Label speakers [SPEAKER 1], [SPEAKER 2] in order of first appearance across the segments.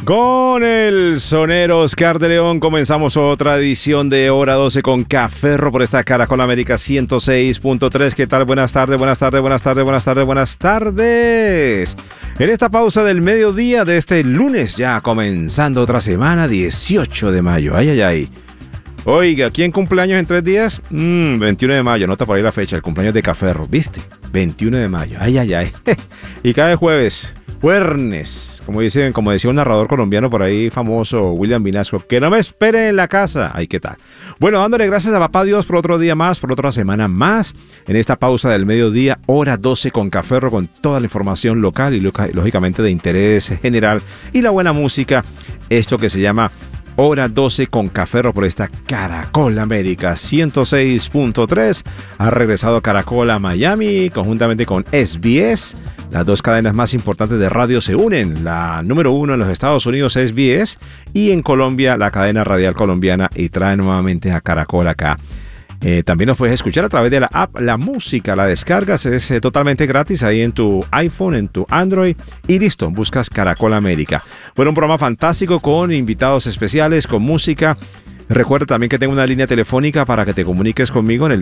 [SPEAKER 1] Con el sonero Oscar de León comenzamos otra edición de Hora 12 con Caferro por esta Caracol América 106.3. ¿Qué tal? Buenas tardes, buenas tardes, buenas tardes, buenas tardes, buenas tardes. En esta pausa del mediodía de este lunes, ya comenzando otra semana, 18 de mayo. Ay, ay, ay. Oiga, ¿quién cumpleaños en 3 días? 21 de mayo, nota por ahí la fecha, el cumpleaños de Caferro, ¿viste? 21 de mayo, ay, ay, ay. Y cada jueves, como decía un narrador colombiano por ahí famoso, William Vinasco, que no me espere en la casa. Ay, ¿qué tal? Bueno, dándole gracias a papá Dios por otro día más, por otra semana más, en esta pausa del mediodía, hora 12 con Caferro, con toda la información local y lógicamente de interés general y la buena música, esto que se llama Hora 12 con Caferro por esta Caracol América 106.3. Ha regresado Caracol a Miami conjuntamente con SBS. Las dos cadenas más importantes de radio se unen. La número 1 en los Estados Unidos es SBS y en Colombia la cadena radial colombiana, y trae nuevamente a Caracol acá. También nos puedes escuchar a través de la app La Música. La descargas, es totalmente gratis ahí en tu iPhone, en tu Android, y listo, buscas Caracol América. Bueno, un programa fantástico con invitados especiales, con música. Recuerda también que tengo una línea telefónica para que te comuniques conmigo en el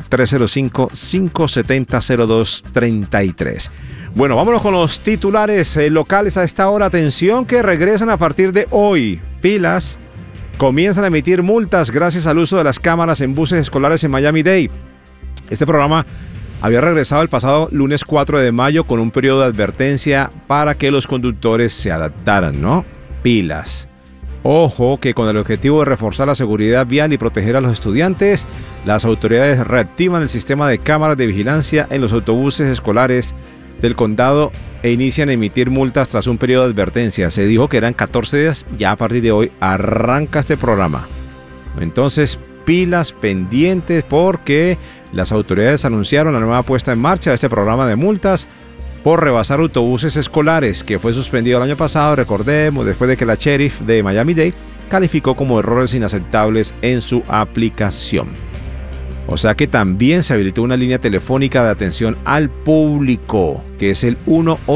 [SPEAKER 1] 305-570-0233. Bueno, vámonos con los titulares locales a esta hora. Atención, que regresan a partir de hoy. Pilas. Comienzan a emitir multas gracias al uso de las cámaras en buses escolares en Miami-Dade. Este programa había regresado el pasado lunes 4 de mayo con un periodo de advertencia para que los conductores se adaptaran, ¿no? Pilas. Ojo que con el objetivo de reforzar la seguridad vial y proteger a los estudiantes, las autoridades reactivan el sistema de cámaras de vigilancia en los autobuses escolares del condado e inician a emitir multas tras un periodo de advertencia. Se dijo que eran 14 días, ya a partir de hoy arranca este programa. Entonces, pilas pendientes porque las autoridades anunciaron la nueva puesta en marcha de este programa de multas por rebasar autobuses escolares, que fue suspendido el año pasado, recordemos, después de que la sheriff de Miami-Dade calificó como errores inaceptables en su aplicación. O sea que también se habilitó una línea telefónica de atención al público, que es el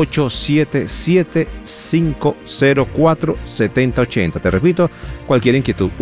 [SPEAKER 1] 1877-504-7080. Te repito, cualquier inquietud,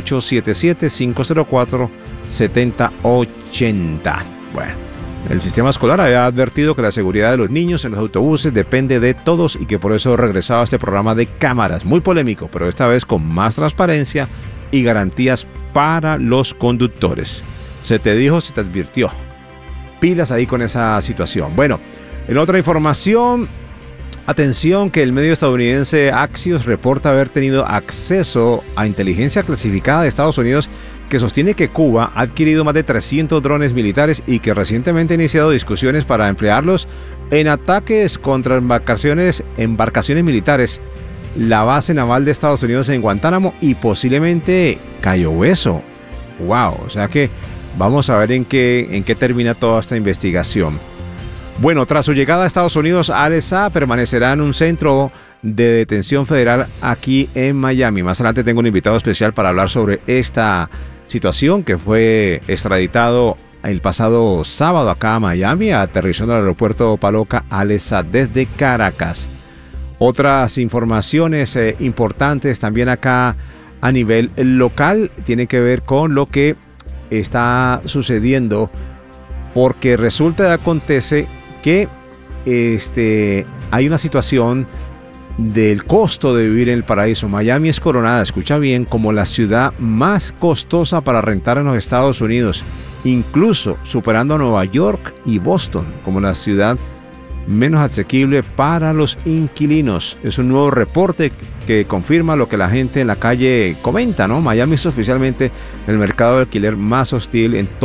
[SPEAKER 1] 1877-504-7080. Bueno, el sistema escolar había advertido que la seguridad de los niños en los autobuses depende de todos y que por eso regresaba este programa de cámaras. Muy polémico, pero esta vez con más transparencia y garantías para los conductores. Se te dijo, se te advirtió. Pilas ahí con esa situación. Bueno, en otra información, atención que el medio estadounidense Axios reporta haber tenido acceso a inteligencia clasificada de Estados Unidos que sostiene que Cuba ha adquirido más de 300 drones militares y que recientemente ha iniciado discusiones para emplearlos en ataques contra embarcaciones militares, la base naval de Estados Unidos en Guantánamo y posiblemente Cayo Hueso. Wow, o sea que vamos a ver en qué termina toda esta investigación. Bueno, tras su llegada a Estados Unidos, Alessa permanecerá en un centro de detención federal aquí en Miami. Más adelante tengo un invitado especial para hablar sobre esta situación, que fue extraditado el pasado sábado acá a Miami, aterrizó en el aeropuerto Paloca Alessa desde Caracas. Otras informaciones importantes también acá a nivel local tienen que ver con lo que está sucediendo, porque resulta y acontece que hay una situación del costo de vivir en el paraíso. Miami es coronada, escucha bien, como la ciudad más costosa para rentar en los Estados Unidos, incluso superando a Nueva York y Boston como la ciudad menos asequible para los inquilinos. Es un nuevo reporte que confirma lo que la gente en la calle comenta, ¿no? Miami es oficialmente el mercado de alquiler más hostil en todo